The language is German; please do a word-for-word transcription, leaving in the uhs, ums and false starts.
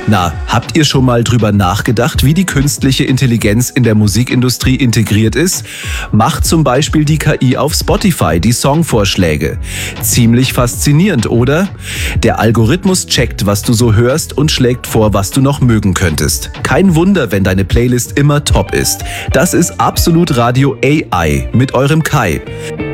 Na, habt ihr schon mal drüber nachgedacht, wie die künstliche Intelligenz in der Musikindustrie integriert ist? Macht zum Beispiel die K I auf Spotify die Songvorschläge. Ziemlich faszinierend, oder? Der Algorithmus checkt, was du so hörst und schlägt vor, was du noch mögen könntest. Kein Wunder, wenn deine Playlist immer top ist. Das ist Absolut Radio A I mit eurem Kai.